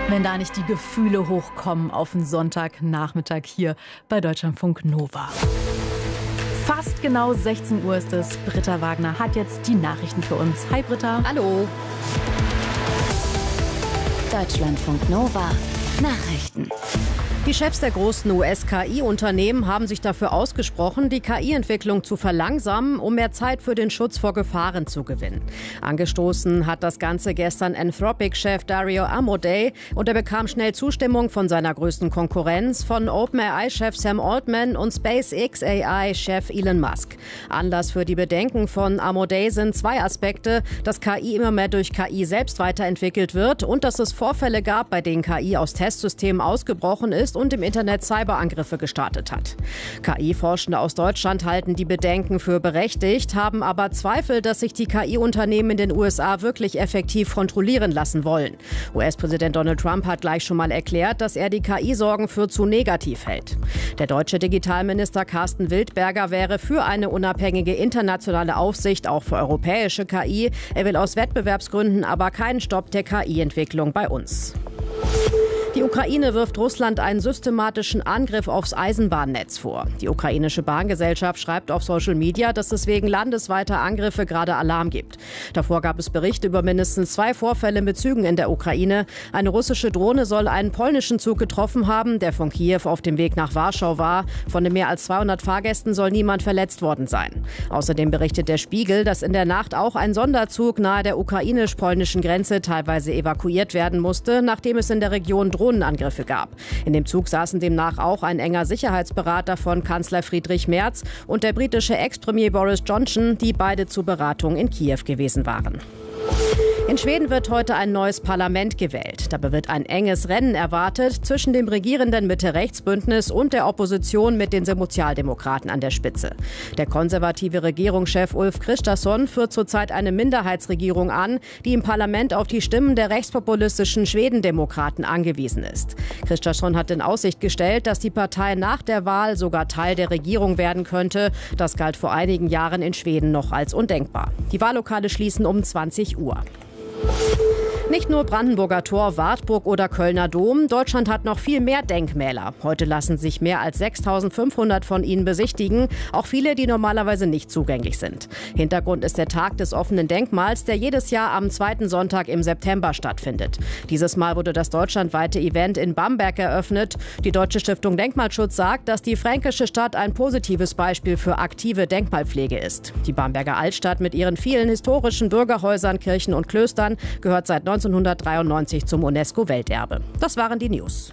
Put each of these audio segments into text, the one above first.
Wenn da nicht die Gefühle hochkommen auf den Sonntagnachmittag hier bei Deutschlandfunk Nova. Fast genau 16 Uhr ist es. Britta Wagner hat jetzt die Nachrichten für uns. Hi Britta. Hallo. Deutschlandfunk Nova. Nachrichten. Die Chefs der großen US-KI-Unternehmen haben sich dafür ausgesprochen, die KI-Entwicklung zu verlangsamen, um mehr Zeit für den Schutz vor Gefahren zu gewinnen. Angestoßen hat das Ganze gestern Anthropic-Chef Dario Amodei und er bekam schnell Zustimmung von seiner größten Konkurrenz, von OpenAI-Chef Sam Altman und SpaceX-AI-Chef Elon Musk. Anlass für die Bedenken von Amodei sind zwei Aspekte, dass KI immer mehr durch KI selbst weiterentwickelt wird und dass es Vorfälle gab, bei denen KI aus Testsystemen ausgebrochen ist und im Internet Cyberangriffe gestartet hat. KI-Forschende aus Deutschland halten die Bedenken für berechtigt, haben aber Zweifel, dass sich die KI-Unternehmen in den USA wirklich effektiv kontrollieren lassen wollen. US-Präsident Donald Trump hat gleich schon mal erklärt, dass er die KI-Sorgen für zu negativ hält. Der deutsche Digitalminister Carsten Wildberger wäre für eine unabhängige internationale Aufsicht auch für europäische KI. Er will aus Wettbewerbsgründen aber keinen Stopp der KI-Entwicklung bei uns. Die Ukraine wirft Russland einen systematischen Angriff aufs Eisenbahnnetz vor. Die ukrainische Bahngesellschaft schreibt auf Social Media, dass es wegen landesweiter Angriffe gerade Alarm gibt. Davor gab es Berichte über mindestens 2 Vorfälle mit Zügen in der Ukraine. Eine russische Drohne soll einen polnischen Zug getroffen haben, der von Kiew auf dem Weg nach Warschau war. Von den mehr als 200 Fahrgästen soll niemand verletzt worden sein. Außerdem berichtet der Spiegel, dass in der Nacht auch ein Sonderzug nahe der ukrainisch-polnischen Grenze teilweise evakuiert werden musste, nachdem es in der Region Drohnenangriffe gab. In dem Zug saßen demnach auch ein enger Sicherheitsberater von Kanzler Friedrich Merz und der britische Ex-Premier Boris Johnson, die beide zur Beratung in Kiew gewesen waren. In Schweden wird heute ein neues Parlament gewählt. Dabei wird ein enges Rennen erwartet zwischen dem regierenden Mitte-Rechts-Bündnis und der Opposition mit den Sozialdemokraten an der Spitze. Der konservative Regierungschef Ulf Kristersson führt zurzeit eine Minderheitsregierung an, die im Parlament auf die Stimmen der rechtspopulistischen Schwedendemokraten angewiesen ist. Kristersson hat in Aussicht gestellt, dass die Partei nach der Wahl sogar Teil der Regierung werden könnte. Das galt vor einigen Jahren in Schweden noch als undenkbar. Die Wahllokale schließen um 20 Uhr. Nicht nur Brandenburger Tor, Wartburg oder Kölner Dom, Deutschland hat noch viel mehr Denkmäler. Heute lassen sich mehr als 6.500 von ihnen besichtigen, auch viele, die normalerweise nicht zugänglich sind. Hintergrund ist der Tag des offenen Denkmals, der jedes Jahr am 2. Sonntag im September stattfindet. Dieses Mal wurde das deutschlandweite Event in Bamberg eröffnet. Die Deutsche Stiftung Denkmalschutz sagt, dass die fränkische Stadt ein positives Beispiel für aktive Denkmalpflege ist. Die Bamberger Altstadt mit ihren vielen historischen Bürgerhäusern, Kirchen und Klöstern gehört seit 1993 zum UNESCO-Welterbe. Das waren die News.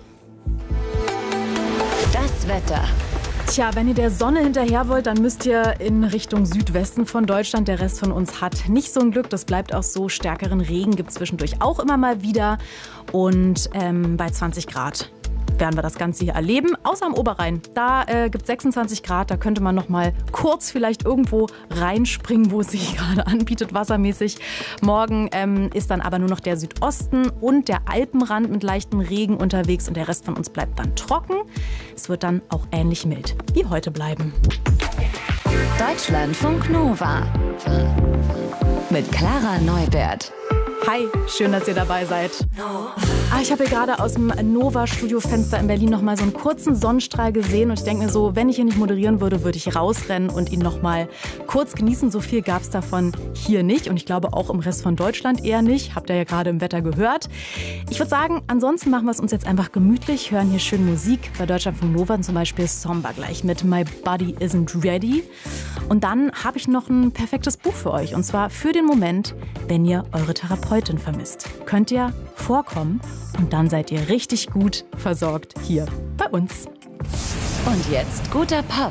Das Wetter. Tja, wenn ihr der Sonne hinterher wollt, dann müsst ihr in Richtung Südwesten von Deutschland. Der Rest von uns hat nicht so ein Glück. Das bleibt auch so. Stärkeren Regen gibt es zwischendurch auch immer mal wieder. Und bei 20 Grad werden wir das Ganze hier erleben. Außer am Oberrhein. Da gibt es 26 Grad. Da könnte man noch mal kurz vielleicht irgendwo reinspringen, wo es sich gerade anbietet, wassermäßig. Morgen ist dann aber nur noch der Südosten und der Alpenrand mit leichtem Regen unterwegs. Und der Rest von uns bleibt dann trocken. Es wird dann auch ähnlich mild wie heute bleiben. Deutschlandfunk Nova. Mit Clara Neubert. Hi, schön, dass ihr dabei seid. Ich habe hier gerade aus dem Nova-Studio-Fenster in Berlin noch mal so einen kurzen Sonnenstrahl gesehen und ich denke mir so, wenn ich hier nicht moderieren würde, würde ich rausrennen und ihn noch mal kurz genießen. So viel gab es davon hier nicht und ich glaube auch im Rest von Deutschland eher nicht. Habt ihr ja gerade im Wetter gehört. Ich würde sagen, ansonsten machen wir es uns jetzt einfach gemütlich, hören hier schön Musik bei Deutschlandfunk Nova, zum Beispiel Somba gleich mit My Body Isn't Ready. Und dann habe ich noch ein perfektes Buch für euch und zwar für den Moment, wenn ihr eure Therapeutin vermisst. Könnt ihr vorkommen und dann seid ihr richtig gut versorgt hier bei uns. Und jetzt guter Pop.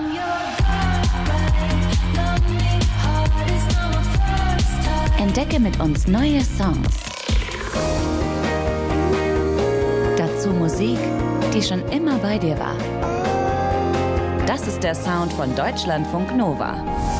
Entdecke mit uns neue Songs. Dazu Musik, die schon immer bei dir war. Das ist der Sound von Deutschlandfunk Nova.